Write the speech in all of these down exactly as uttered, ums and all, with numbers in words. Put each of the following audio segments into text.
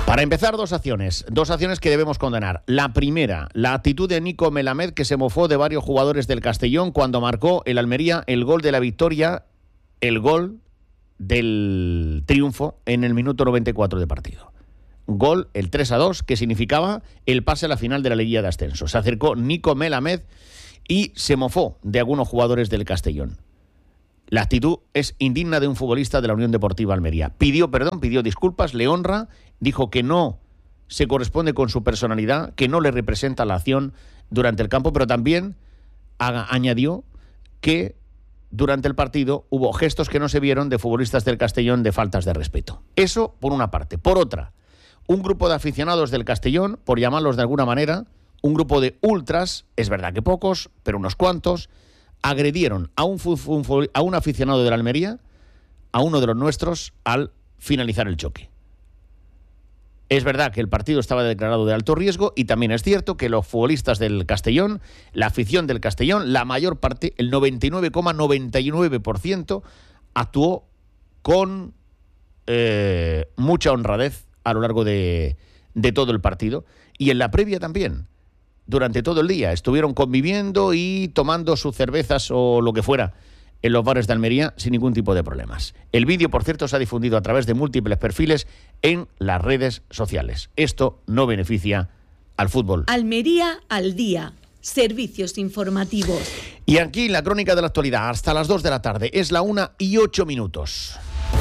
Para empezar, dos acciones, dos acciones que debemos condenar. La primera, la actitud de Nico Melamed, que se mofó de varios jugadores del Castellón cuando marcó el Almería el gol de la victoria, el gol del triunfo en el minuto noventa y cuatro de partido. Gol, el tres a dos, que significaba el pase a la final de la liguilla de ascenso. Se acercó Nico Melamed y se mofó de algunos jugadores del Castellón. La actitud es indigna de un futbolista de la Unión Deportiva Almería. Pidió perdón, pidió disculpas, le honra, dijo que no se corresponde con su personalidad, que no le representa la acción durante el campo, pero también haga, añadió que durante el partido hubo gestos que no se vieron de futbolistas del Castellón de faltas de respeto. Eso por una parte. Por otra, un grupo de aficionados del Castellón, por llamarlos de alguna manera, un grupo de ultras, es verdad que pocos, pero unos cuantos, agredieron a un, a un aficionado de la Almería, a uno de los nuestros, al finalizar el choque. Es verdad que el partido estaba declarado de alto riesgo y también es cierto que los futbolistas del Castellón, la afición del Castellón, la mayor parte, el noventa y nueve coma noventa y nueve por ciento, actuó con eh, mucha honradez a lo largo de, de todo el partido y en la previa también. Durante todo el día estuvieron conviviendo y tomando sus cervezas o lo que fuera en los bares de Almería sin ningún tipo de problemas. El vídeo, por cierto, se ha difundido a través de múltiples perfiles en las redes sociales. Esto no beneficia al fútbol. Almería al día. Servicios informativos. Y aquí la crónica de la actualidad hasta las dos de la tarde. Es la una y ocho minutos.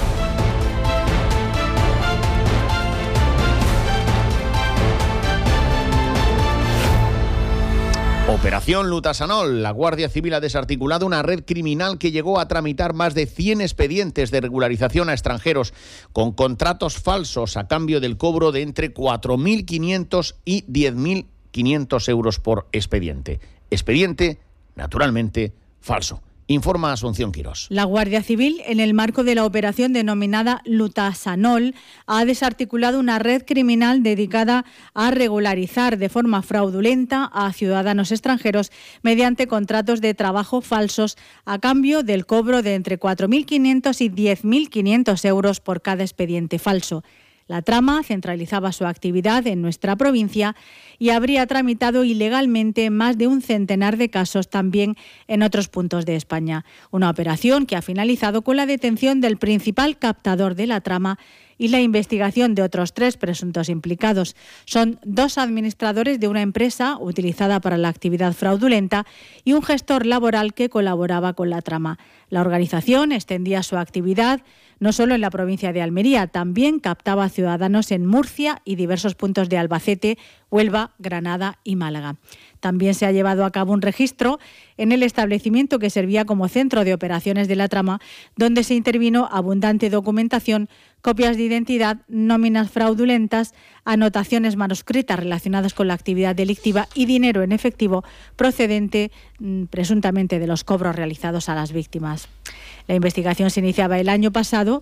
Operación Lutasanol. La Guardia Civil ha desarticulado una red criminal que llegó a tramitar más de cien expedientes de regularización a extranjeros con contratos falsos a cambio del cobro de entre cuatro mil quinientos y diez mil quinientos euros por expediente. Expediente, naturalmente, falso. Informa Asunción Quirós. La Guardia Civil, en el marco de la operación denominada Lutasanol, ha desarticulado una red criminal dedicada a regularizar de forma fraudulenta a ciudadanos extranjeros mediante contratos de trabajo falsos a cambio del cobro de entre cuatro mil quinientos y diez mil quinientos euros por cada expediente falso. La trama centralizaba su actividad en nuestra provincia y habría tramitado ilegalmente más de un centenar de casos también en otros puntos de España. Una operación que ha finalizado con la detención del principal captador de la trama y la investigación de otros tres presuntos implicados. Son dos administradores de una empresa utilizada para la actividad fraudulenta y un gestor laboral que colaboraba con la trama. La organización extendía su actividad no solo en la provincia de Almería, también captaba ciudadanos en Murcia y diversos puntos de Albacete, Huelva, Granada y Málaga. También se ha llevado a cabo un registro en el establecimiento que servía como centro de operaciones de la trama, donde se intervino abundante documentación, copias de identidad, nóminas fraudulentas, anotaciones manuscritas relacionadas con la actividad delictiva y dinero en efectivo procedente mmm, presuntamente de los cobros realizados a las víctimas. La investigación se iniciaba el año pasado.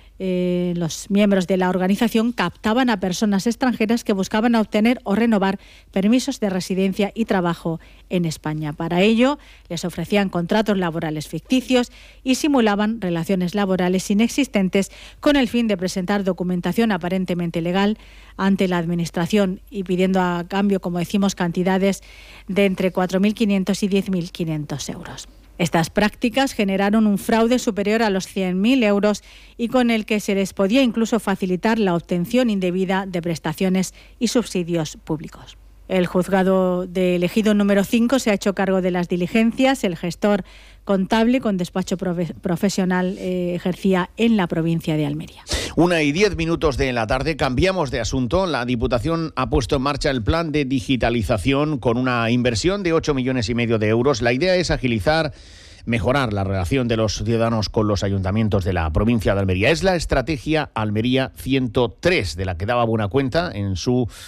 Eh, los miembros de la organización captaban a personas extranjeras que buscaban obtener o renovar permisos de residencia y trabajo en España. Para ello, les ofrecían contratos laborales ficticios y simulaban relaciones laborales inexistentes con el fin de presentar documentación aparentemente legal ante la Administración y pidiendo a cambio, como decimos, cantidades de entre cuatro mil quinientos y diez mil quinientos euros. Estas prácticas generaron un fraude superior a los cien mil euros y con el que se les podía incluso facilitar la obtención indebida de prestaciones y subsidios públicos. El juzgado de Ejido número cinco se ha hecho cargo de las diligencias. El gestor contable con despacho profe- profesional eh, ejercía en la provincia de Almería. Una y diez minutos de la tarde, cambiamos de asunto. La Diputación ha puesto en marcha el plan de digitalización con una inversión de ocho millones y medio de euros. La idea es agilizar, mejorar la relación de los ciudadanos con los ayuntamientos de la provincia de Almería. Es la estrategia Almería ciento tres, de la que daba buena cuenta en su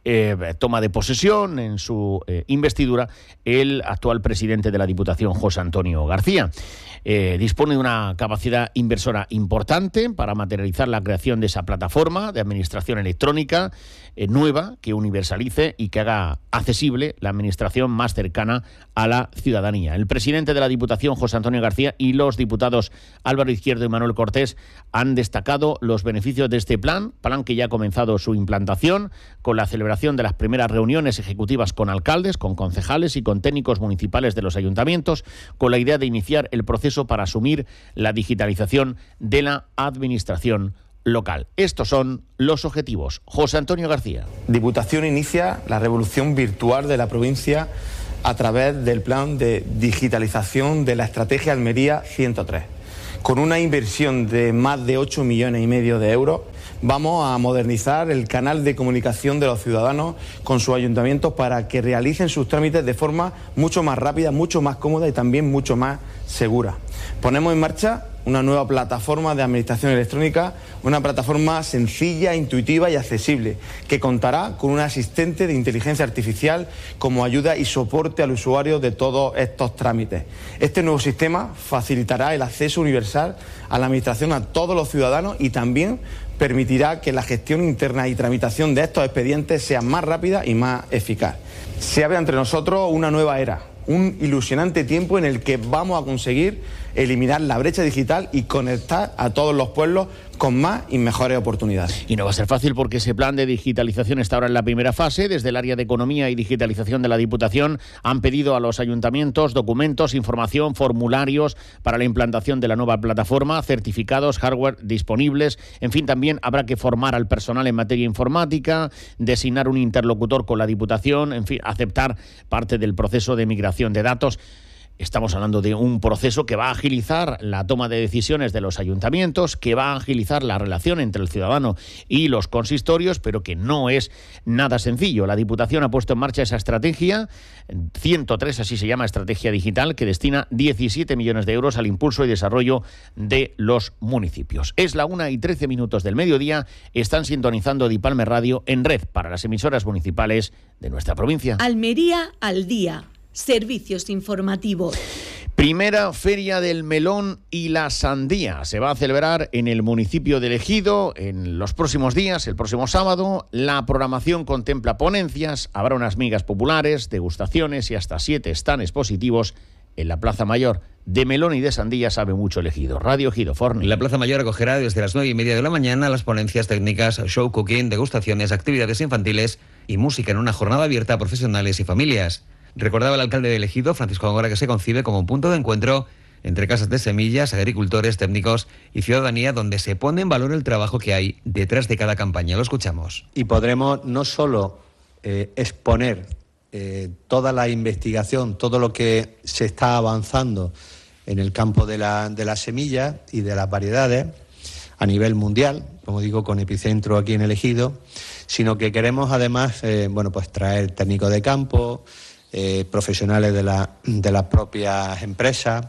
eh, toma de posesión en su eh, investidura el actual presidente de la Diputación, José Antonio García. Eh, dispone de una capacidad inversora importante para materializar la creación de esa plataforma de administración electrónica eh, nueva que universalice y que haga accesible la administración más cercana a la ciudadanía. El presidente de la Diputación, José Antonio García, y los diputados Álvaro Izquierdo y Manuel Cortés han destacado los beneficios de este plan, plan que ya ha comenzado su implantación con la celebración de las primeras reuniones ejecutivas con alcaldes, con concejales y con técnicos municipales de los ayuntamientos, con la idea de iniciar el proceso para asumir la digitalización de la administración local. Estos son los objetivos. José Antonio García. Diputación inicia la revolución virtual de la provincia a través del plan de digitalización de la estrategia Almería ciento tres. Con una inversión de más de ocho millones y medio de euros, vamos a modernizar el canal de comunicación de los ciudadanos con sus ayuntamientos para que realicen sus trámites de forma mucho más rápida, mucho más cómoda y también mucho más segura. Ponemos en marcha una nueva plataforma de administración electrónica, una plataforma sencilla, intuitiva y accesible, que contará con un asistente de inteligencia artificial como ayuda y soporte al usuario de todos estos trámites. Este nuevo sistema facilitará el acceso universal a la administración a todos los ciudadanos y también permitirá que la gestión interna y tramitación de estos expedientes sea más rápida y más eficaz. Se abre entre nosotros una nueva era, un ilusionante tiempo en el que vamos a conseguir eliminar la brecha digital y conectar a todos los pueblos con más y mejores oportunidades. Y no va a ser fácil porque ese plan de digitalización está ahora en la primera fase. Desde el área de Economía y Digitalización de la Diputación han pedido a los ayuntamientos documentos, información, formularios para la implantación de la nueva plataforma, certificados, hardware disponibles. En fin, también habrá que formar al personal en materia informática, designar un interlocutor con la Diputación, en fin, aceptar parte del proceso de migración de datos. Estamos hablando de un proceso que va a agilizar la toma de decisiones de los ayuntamientos, que va a agilizar la relación entre el ciudadano y los consistorios, pero que no es nada sencillo. La Diputación ha puesto en marcha esa estrategia, ciento tres, así se llama, estrategia digital, que destina diecisiete millones de euros al impulso y desarrollo de los municipios. Es la una y trece minutos del mediodía, están sintonizando Dipalme Radio en red para las emisoras municipales de nuestra provincia. Almería al día. Servicios informativos. Primera Feria del Melón y la Sandía. Se va a celebrar en el municipio de Ejido en los próximos días, el próximo sábado. La programación contempla ponencias, habrá unas migas populares, degustaciones y hasta siete stand expositivos en la Plaza Mayor. De melón y de sandía sabe mucho el Ejido. Radio Ejido Forni. La Plaza Mayor acogerá desde las nueve y media de la mañana las ponencias técnicas, show cooking, degustaciones, actividades infantiles y música en una jornada abierta a profesionales y familias. Recordaba el alcalde de Ejido, Francisco Góngora, que se concibe como un punto de encuentro entre casas de semillas, agricultores, técnicos y ciudadanía, donde se pone en valor el trabajo que hay detrás de cada campaña. Lo escuchamos. Y podremos no solo eh, exponer eh, toda la investigación, todo lo que se está avanzando en el campo de la, de las semillas y de las variedades a nivel mundial, como digo, con epicentro aquí en el Ejido, sino que queremos además eh, bueno, pues traer técnicos de campo, Eh, profesionales de, la, de las propias empresas,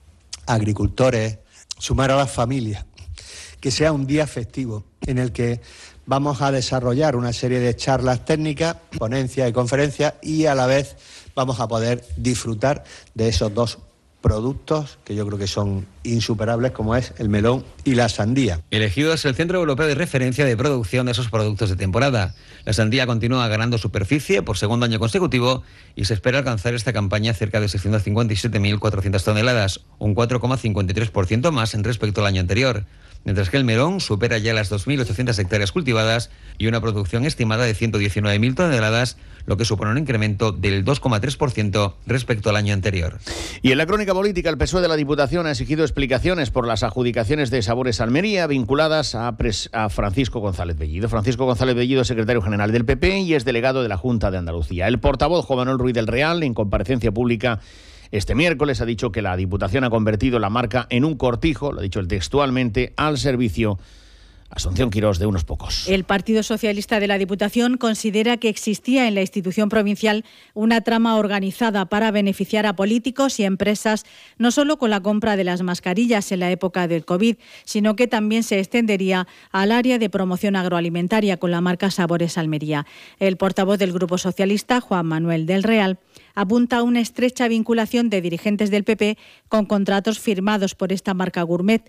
agricultores, sumar a las familias, que sea un día festivo en el que vamos a desarrollar una serie de charlas técnicas, ponencias y conferencias y a la vez vamos a poder disfrutar de esos dos productos que yo creo que son insuperables, como es el melón y la sandía. El Ejido es el centro europeo de referencia de producción de esos productos de temporada. La sandía continúa ganando superficie por segundo año consecutivo y se espera alcanzar esta campaña cerca de seiscientas cincuenta y siete mil cuatrocientas toneladas, un cuatro coma cincuenta y tres por ciento más en respecto al año anterior, mientras que el melón supera ya las dos mil ochocientas hectáreas cultivadas y una producción estimada de ciento diecinueve mil toneladas, lo que supone un incremento del dos coma tres por ciento respecto al año anterior. Y en la crónica política, el P S O E de la Diputación ha exigido explicaciones por las adjudicaciones de Sabores Almería vinculadas a, pres- a Francisco González Bellido. Francisco González Bellido es secretario general del P P y es delegado de la Junta de Andalucía. El portavoz Juan Manuel Ruiz del Real, en comparecencia pública este miércoles, ha dicho que la Diputación ha convertido la marca en un cortijo, lo ha dicho él textualmente, al servicio Asunción Quirós, de unos pocos. El Partido Socialista de la Diputación considera que existía en la institución provincial una trama organizada para beneficiar a políticos y empresas, no solo con la compra de las mascarillas en la época del COVID, sino que también se extendería al área de promoción agroalimentaria con la marca Sabores Almería. El portavoz del Grupo Socialista, Juan Manuel del Real, apunta a una estrecha vinculación de dirigentes del P P con contratos firmados por esta marca gourmet,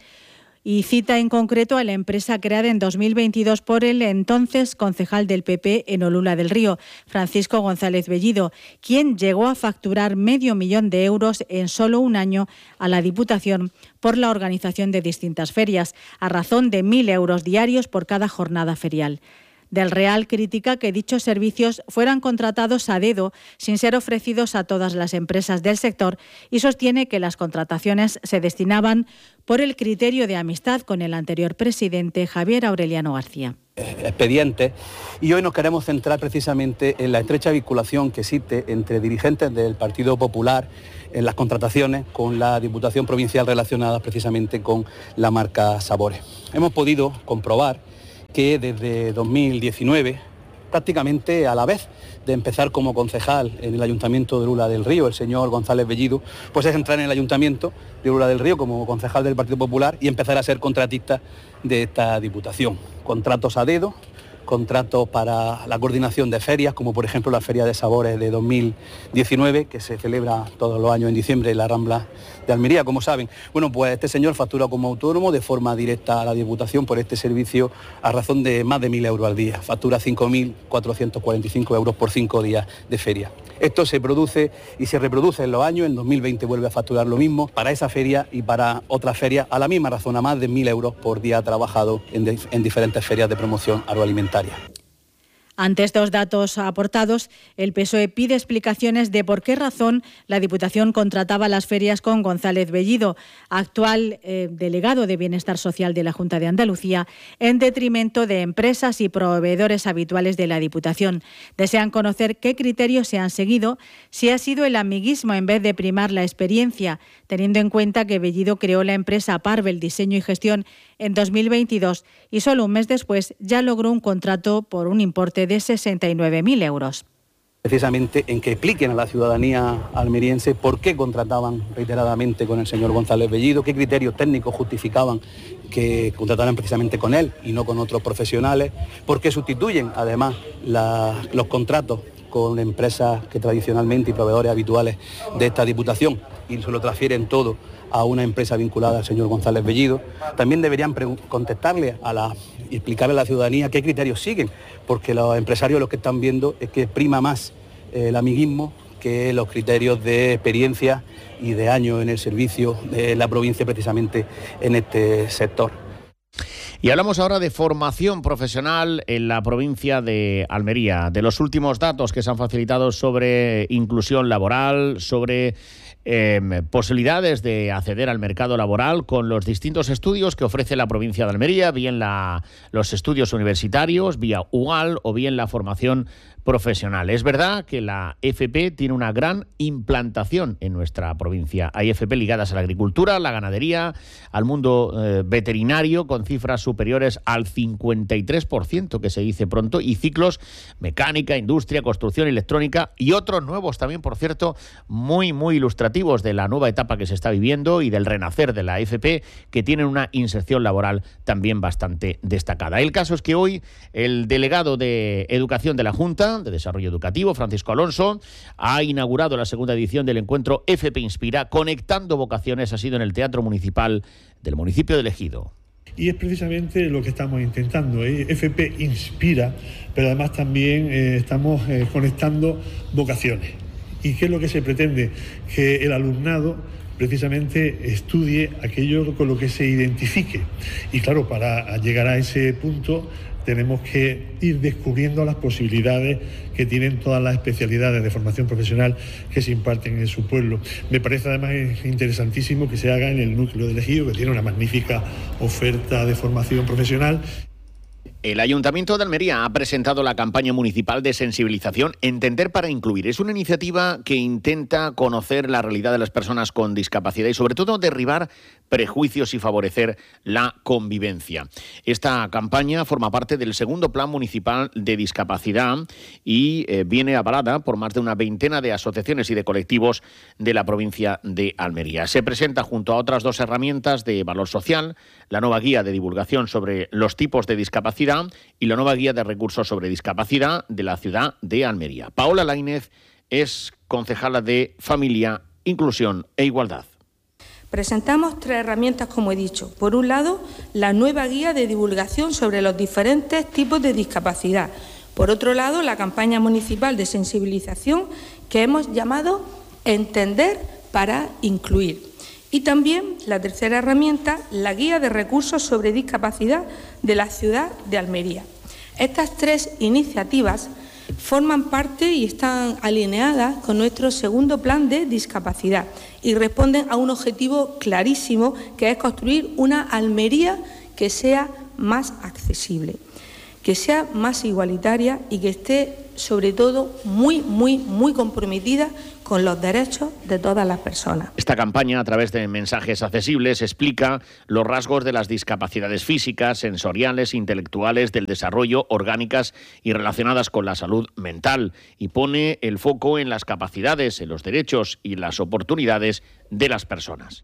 y cita en concreto a la empresa creada en dos mil veintidós por el entonces concejal del P P en Olula del Río, Francisco González Bellido, quien llegó a facturar medio millón de euros en solo un año a la Diputación por la organización de distintas ferias, a razón de mil euros diarios por cada jornada ferial. Del Real critica que dichos servicios fueran contratados a dedo sin ser ofrecidos a todas las empresas del sector y sostiene que las contrataciones se destinaban por el criterio de amistad con el anterior presidente Javier Aureliano García. Expedientes, y hoy nos queremos centrar precisamente en la estrecha vinculación que existe entre dirigentes del Partido Popular en las contrataciones con la Diputación Provincial relacionadas precisamente con la marca Sabores. Hemos podido comprobar que desde dos mil diecinueve, prácticamente a la vez de empezar como concejal en el Ayuntamiento de Olula del Río, el señor González Bellido, pues es entrar en el Ayuntamiento de Olula del Río como concejal del Partido Popular y empezar a ser contratista de esta Diputación. Contratos a dedo, contratos para la coordinación de ferias, como por ejemplo la Feria de Sabores de dos mil diecinueve, que se celebra todos los años en diciembre en la Rambla de Almería, como saben. Bueno, pues este señor factura como autónomo de forma directa a la Diputación por este servicio a razón de más de mil euros al día. Factura cinco mil cuatrocientos cuarenta y cinco euros por cinco días de feria. Esto se produce y se reproduce en los años. En dos mil veinte vuelve a facturar lo mismo para esa feria y para otras ferias a la misma razón, a más de mil euros por día trabajado en, de, en diferentes ferias de promoción agroalimentaria. Ante estos datos aportados, el P S O E pide explicaciones de por qué razón la Diputación contrataba las ferias con González Bellido, actual eh, delegado de Bienestar Social de la Junta de Andalucía, en detrimento de empresas y proveedores habituales de la Diputación. Desean conocer qué criterios se han seguido, si ha sido el amiguismo en vez de primar la experiencia, teniendo en cuenta que Bellido creó la empresa Parvel Diseño y Gestión en dos mil veintidós y solo un mes después ya logró un contrato por un importe de sesenta y nueve mil euros. Precisamente en que expliquen a la ciudadanía almeriense por qué contrataban reiteradamente con el señor González Bellido, qué criterios técnicos justificaban que contrataran precisamente con él y no con otros profesionales, por qué sustituyen además la, los contratos con empresas que tradicionalmente y proveedores habituales de esta Diputación y se lo transfieren todo a una empresa vinculada al señor González Bellido. También deberían contestarle a la, y explicarle a la ciudadanía qué criterios siguen, porque los empresarios lo que están viendo es que prima más eh, el amiguismo que los criterios de experiencia y de años en el servicio de la provincia precisamente en este sector. Y hablamos ahora de formación profesional en la provincia de Almería, de los últimos datos que se han facilitado sobre inclusión laboral, sobre eh, posibilidades de acceder al mercado laboral con los distintos estudios que ofrece la provincia de Almería, bien la, los estudios universitarios, vía U G A L o bien la formación profesional. Es verdad que la F P tiene una gran implantación en nuestra provincia. Hay F P ligadas a la agricultura, la ganadería, al mundo eh, veterinario, con cifras superiores al cincuenta y tres por ciento, que se dice pronto, y ciclos mecánica, industria, construcción, electrónica y otros nuevos también, por cierto, muy, muy ilustrativos de la nueva etapa que se está viviendo y del renacer de la F P, que tienen una inserción laboral también bastante destacada. El caso es que hoy el delegado de Educación de la Junta de Desarrollo Educativo, Francisco Alonso, ha inaugurado la segunda edición del encuentro F P Inspira, Conectando Vocaciones. Ha sido en el Teatro Municipal del municipio de Ejido. Y es precisamente lo que estamos intentando. ¿eh? F P Inspira, pero además también eh, estamos eh, conectando vocaciones. ¿Y qué es lo que se pretende? Que el alumnado precisamente estudie aquello con lo que se identifique. Y claro, para llegar a ese punto tenemos que ir descubriendo las posibilidades que tienen todas las especialidades de formación profesional que se imparten en su pueblo. Me parece además interesantísimo que se haga en el núcleo de Ejido, que tiene una magnífica oferta de formación profesional. El Ayuntamiento de Almería ha presentado la campaña municipal de sensibilización Entender para Incluir. Es una iniciativa que intenta conocer la realidad de las personas con discapacidad y sobre todo derribar prejuicios y favorecer la convivencia. Esta campaña forma parte del segundo Plan Municipal de Discapacidad y eh, viene avalada por más de una veintena de asociaciones y de colectivos de la provincia de Almería. Se presenta junto a otras dos herramientas de valor social, la nueva guía de divulgación sobre los tipos de discapacidad y la nueva guía de recursos sobre discapacidad de la ciudad de Almería. Paola Laínez es concejala de Familia, Inclusión e Igualdad. Presentamos tres herramientas, como he dicho. Por un lado, la nueva guía de divulgación sobre los diferentes tipos de discapacidad. Por otro lado, la campaña municipal de sensibilización que hemos llamado Entender para Incluir. Y también la tercera herramienta, la guía de recursos sobre discapacidad de la ciudad de Almería. Estas tres iniciativas forman parte y están alineadas con nuestro segundo plan de discapacidad y responden a un objetivo clarísimo, que es construir una Almería que sea más accesible, que sea más igualitaria y que esté, sobre todo, muy, muy, muy comprometida con los derechos de todas las personas. Esta campaña, a través de mensajes accesibles, explica los rasgos de las discapacidades físicas, sensoriales, intelectuales, del desarrollo, orgánicas y relacionadas con la salud mental, y pone el foco en las capacidades, en los derechos y las oportunidades de las personas.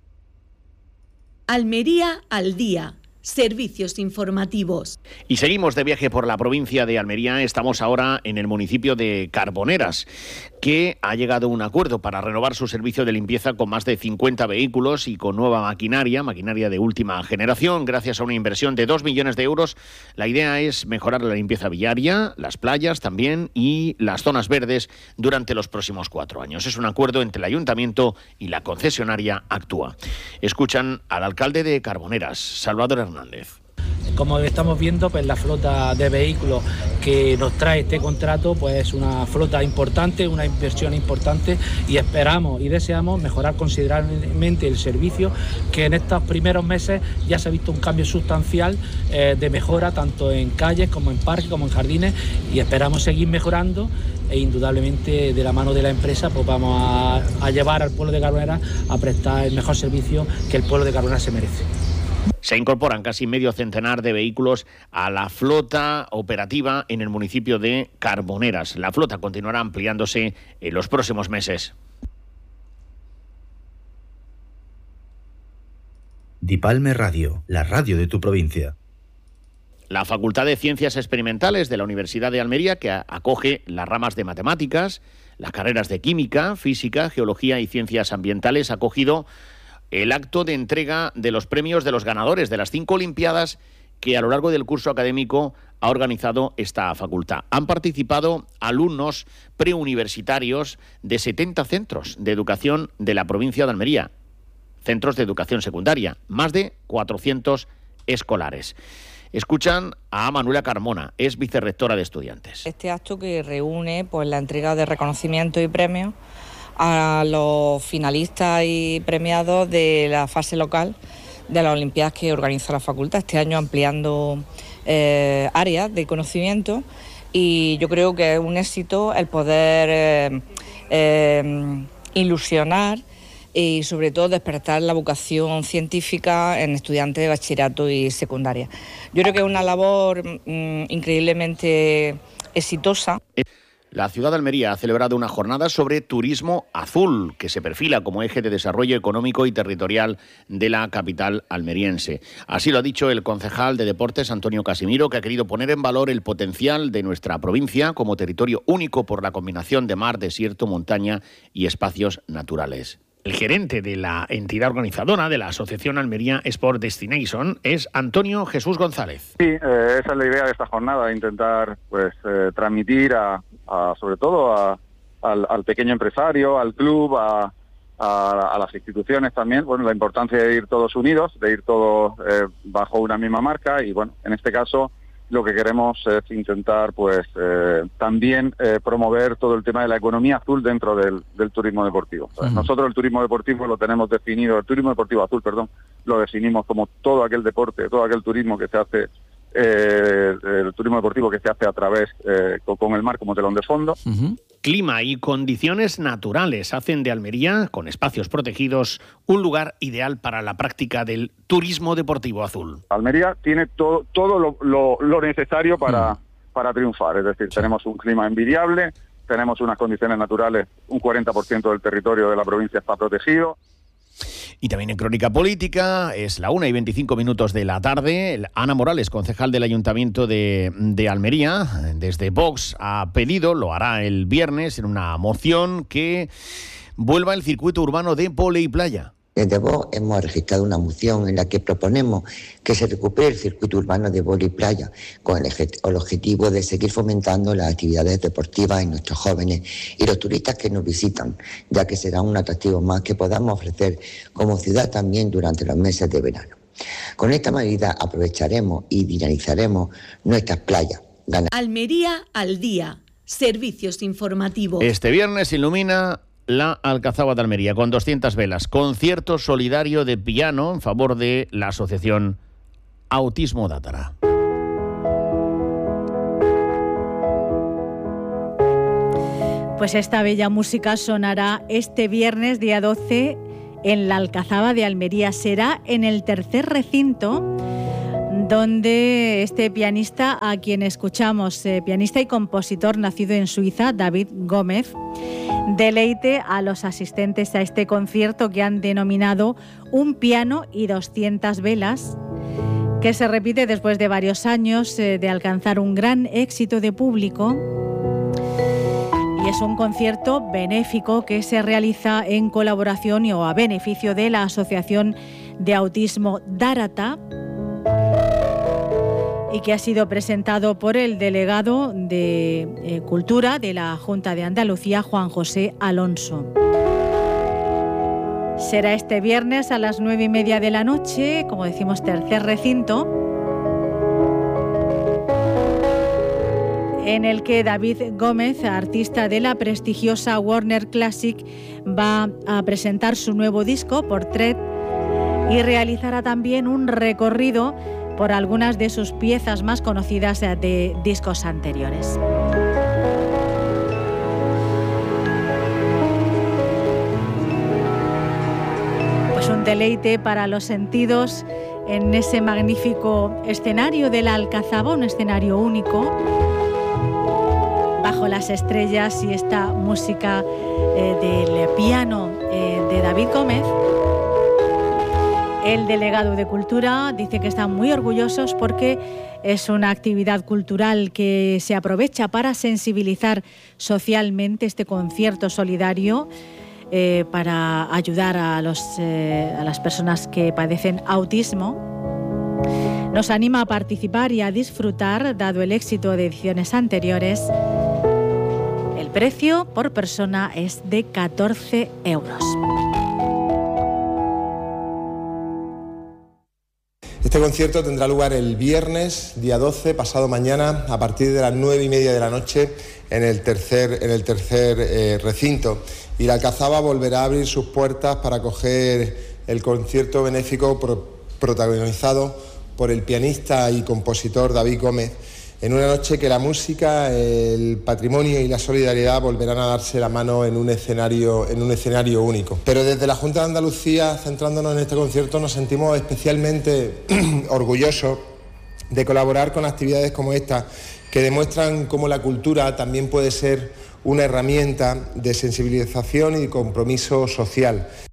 Almería al día. Servicios informativos. Y seguimos de viaje por la provincia de Almería. Estamos ahora en el municipio de Carboneras, que ha llegado a un acuerdo para renovar su servicio de limpieza con más de cincuenta vehículos y con nueva maquinaria, maquinaria de última generación, gracias a una inversión de dos millones de euros. La idea es mejorar la limpieza viaria, las playas también y las zonas verdes durante los próximos cuatro años. Es un acuerdo entre el Ayuntamiento y la concesionaria Actúa. Escuchan al alcalde de Carboneras, Salvador Hernández. Como estamos viendo, pues la flota de vehículos que nos trae este contrato, pues es una flota importante, una inversión importante, y esperamos y deseamos mejorar considerablemente el servicio, que en estos primeros meses ya se ha visto un cambio sustancial eh, de mejora, tanto en calles como en parques, como en jardines, y esperamos seguir mejorando, e indudablemente de la mano de la empresa pues vamos a, a llevar al pueblo de Carboneras a prestar el mejor servicio que el pueblo de Carboneras se merece. Se incorporan casi medio centenar de vehículos a la flota operativa en el municipio de Carboneras. La flota continuará ampliándose en los próximos meses. Dipalme Radio, la radio de tu provincia. La Facultad de Ciencias Experimentales de la Universidad de Almería, que acoge las ramas de matemáticas, las carreras de química, física, geología y ciencias ambientales, ha acogido el acto de entrega de los premios de los ganadores de las cinco Olimpiadas que a lo largo del curso académico ha organizado esta facultad. Han participado alumnos preuniversitarios de setenta centros de educación de la provincia de Almería, centros de educación secundaria, más de cuatrocientos escolares. Escuchan a Manuela Carmona, es vicerrectora de estudiantes. Este acto que reúne pues la entrega de reconocimientos y premios a los finalistas y premiados de la fase local de las Olimpiadas que organiza la facultad, este año ampliando eh, áreas de conocimiento, y yo creo que es un éxito el poder eh, eh, ilusionar y sobre todo despertar la vocación científica en estudiantes de bachillerato y secundaria. Yo creo que es una labor mm, increíblemente exitosa. La ciudad de Almería ha celebrado una jornada sobre turismo azul, que se perfila como eje de desarrollo económico y territorial de la capital almeriense. Así lo ha dicho el concejal de Deportes, Antonio Casimiro, que ha querido poner en valor el potencial de nuestra provincia como territorio único por la combinación de mar, desierto, montaña y espacios naturales. El gerente de la entidad organizadora de la Asociación Almería Sport Destination es Antonio Jesús González. Sí, eh, esa es la idea de esta jornada, intentar pues eh, transmitir a, a sobre todo a, al, al pequeño empresario, al club, a, a, a las instituciones también, bueno, la importancia de ir todos unidos, de ir todos eh, bajo una misma marca, y bueno, en este caso lo que queremos es intentar pues eh, también eh, promover todo el tema de la economía azul dentro del, del turismo deportivo. Uh-huh. Nosotros el turismo deportivo lo tenemos definido, el turismo deportivo azul, perdón, lo definimos como todo aquel deporte, todo aquel turismo que se hace, eh, el turismo deportivo que se hace a través, eh, con, con el mar como telón de fondo. Uh-huh. clima y condiciones naturales hacen de Almería, con espacios protegidos, un lugar ideal para la práctica del turismo deportivo azul. Almería tiene todo, todo lo, lo, lo necesario para, mm. para triunfar, es decir, sí. tenemos un clima envidiable, tenemos unas condiciones naturales, un cuarenta por ciento del territorio de la provincia está protegido. Y también en Crónica Política, es la una y veinticinco minutos de la tarde. Ana Morales, concejal del Ayuntamiento de, de Almería, desde Vox, ha pedido, lo hará el viernes, en una moción, que vuelva el circuito urbano de vóley playa. Desde Vox hemos registrado una moción en la que proponemos que se recupere el circuito urbano de vóley playa con el, el objetivo de seguir fomentando las actividades deportivas en nuestros jóvenes y los turistas que nos visitan, ya que será un atractivo más que podamos ofrecer como ciudad también durante los meses de verano. Con esta medida aprovecharemos y dinamizaremos nuestras playas. Ganar. Almería al día. Servicios informativos. Este viernes ilumina la Alcazaba de Almería con doscientas velas. Concierto solidario de piano en favor de la asociación Autismo Dátara. Pues esta bella música sonará este viernes, día doce, en la Alcazaba de Almería. Será en el tercer recinto donde este pianista, a quien escuchamos, eh, pianista y compositor nacido en Suiza, David Gómez, deleite a los asistentes a este concierto que han denominado Un piano y doscientas velas, que se repite después de varios años eh, de alcanzar un gran éxito de público. Y es un concierto benéfico que se realiza en colaboración y o a beneficio de la Asociación de Autismo Dátara, y que ha sido presentado por el delegado de eh, Cultura de la Junta de Andalucía, Juan José Alonso. Será este viernes a las nueve y media de la noche, como decimos, tercer recinto, en el que David Gómez, artista de la prestigiosa Warner Classic, va a presentar su nuevo disco, Portrait, y realizará también un recorrido por algunas de sus piezas más conocidas de discos anteriores. Pues un deleite para los sentidos en ese magnífico escenario de la Alcazaba, un escenario único, bajo las estrellas, y esta música eh, del piano eh, de David Gómez. El delegado de Cultura dice que están muy orgullosos porque es una actividad cultural que se aprovecha para sensibilizar socialmente, este concierto solidario eh, para ayudar a, los, eh, a las personas que padecen autismo. Nos anima a participar y a disfrutar, dado el éxito de ediciones anteriores. El precio por persona es de catorce euros. Este concierto tendrá lugar el viernes, día doce, pasado mañana, a partir de las nueve y media de la noche, en el tercer, en el tercer eh, recinto. Y la Alcazaba volverá a abrir sus puertas para acoger el concierto benéfico pro, protagonizado por el pianista y compositor David Gómez, en una noche que la música, el patrimonio y la solidaridad volverán a darse la mano en un escenario, en un escenario único. Pero desde la Junta de Andalucía, centrándonos en este concierto, nos sentimos especialmente orgullosos de colaborar con actividades como esta, que demuestran cómo la cultura también puede ser una herramienta de sensibilización y de compromiso social.